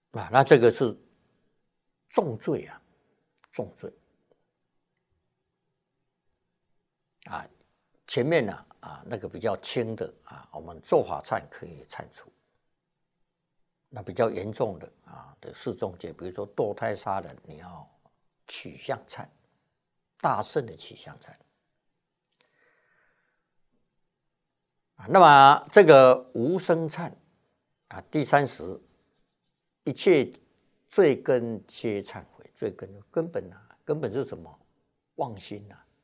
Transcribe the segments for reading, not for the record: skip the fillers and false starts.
那这个是重罪啊，重罪啊。前面呢那个比较轻的我们做法忏可以忏除。那比较严重的的四重戒，比如说堕胎杀人，你要取向忏，大圣的取向忏。那么这个无生忏第30，一切罪根皆忏悔。罪根根本根本是什么？妄心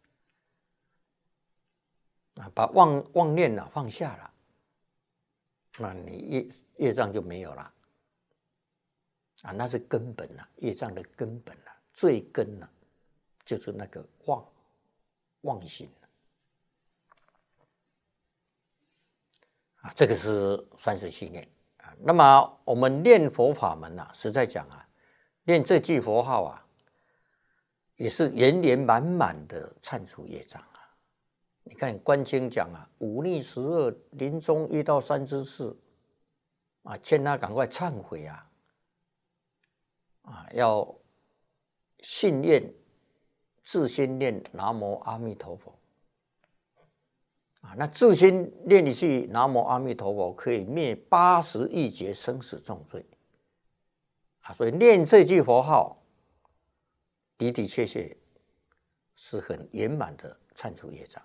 把妄念放下了，那你业障就没有了那是根本业障的根本罪根就是那个妄心这个是算是信念那么我们念佛法门实在讲念这句佛号也是圆圆满满的忏除业障你看观经讲忤逆12，临终1到3之事劝他赶快忏悔要信念自心念南无阿弥陀佛那自心念一句南无阿弥陀佛，可以灭80亿劫生死重罪所以念这句佛号的的确确是很圆满的忏除业障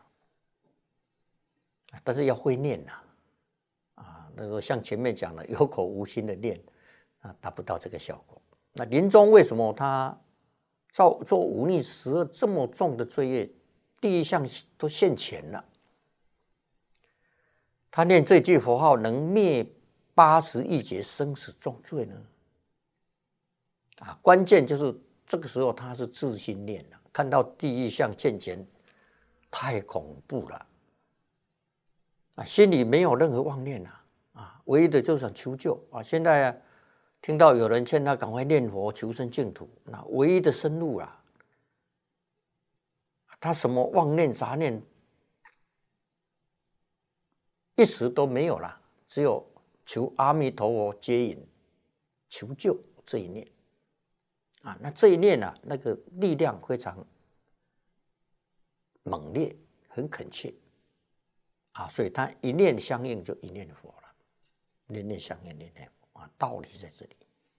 但是要会念那个像前面讲的有口无心的念达不到这个效果。那临终为什么他做忤逆12这么重的罪业，第一项都现前了，他念这句佛号能灭80亿劫生死重罪呢关键就是这个时候他是自心念看到第一项现前太恐怖了心里没有任何妄念唯一的就是想求救现在听到有人劝他赶快念佛求生净土，那唯一的生路他什么妄念杂念一时都没有了，只有求阿弥陀佛接引求救这一念那这一念那个力量非常猛烈，很恳切所以他一念相应就一念佛了，念念相应念念佛道理在这里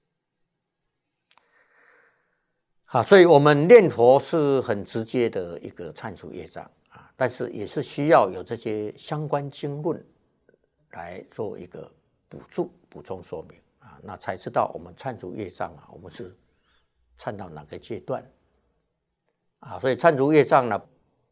所以我们念佛是很直接的一个忏除业障但是也是需要有这些相关经论来做一个补充说明那才知道我们忏除业障我们是忏到哪个阶段所以忏除业障呢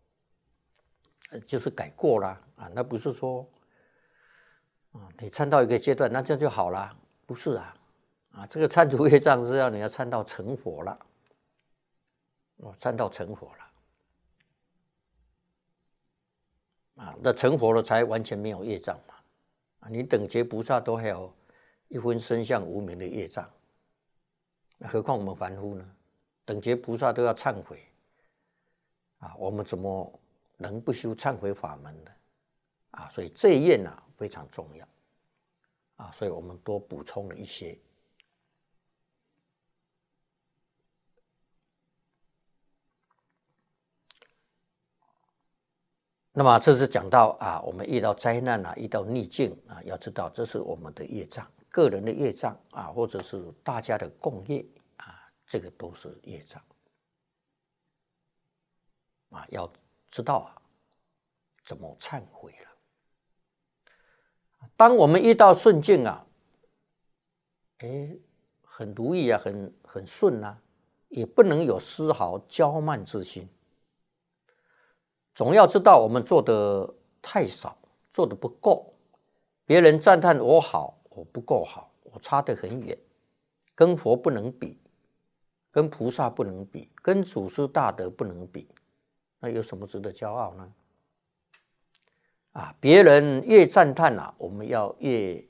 就是改过啦那不是说你忏到一个阶段那这样就好了，不是这个忏除业障是要你要忏到成佛了忏到成佛了那成佛了才完全没有业障嘛你等觉菩萨都还有一分身相无明的业障，何况我们凡夫呢？等觉菩萨都要忏悔我们怎么能不修忏悔法门呢所以这一愿非常重要所以我们多补充了一些。那么这是讲到我们遇到灾难遇到逆境要知道这是我们的业障，个人的业障或者是大家的共业这个都是业障要知道怎么忏悔了。当我们遇到顺境很如意很顺也不能有丝毫骄慢之心。总要知道我们做的太少，做的不够，别人赞叹我好，我不够好，我差得很远，跟佛不能比，跟菩萨不能比，跟祖师大德不能比，那有什么值得骄傲呢？别人越赞叹我们要越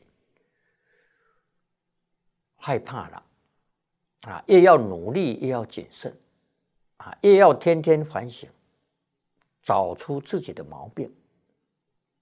害怕了越要努力，越要谨慎越要天天反省，找出自己的毛病